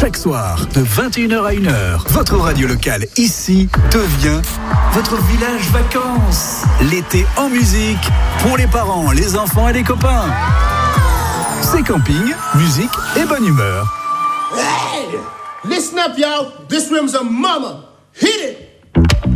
Chaque soir, de 21h à 1h, votre radio locale ici devient votre village vacances. L'été en musique, pour les parents, les enfants et les copains. C'est camping, musique et bonne humeur. Hey! Listen up, y'all. This room's a mama. Hit it!